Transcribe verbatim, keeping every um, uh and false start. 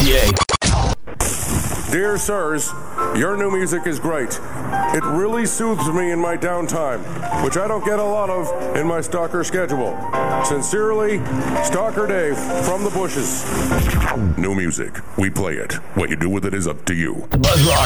A. Dear sirs, your new music is great. It really soothes me in my downtime, which I don't get a lot of in my stalker schedule. Sincerely, Stalker Dave from the bushes. New music. We play it. What you do with it is up to you. The Buzz Rock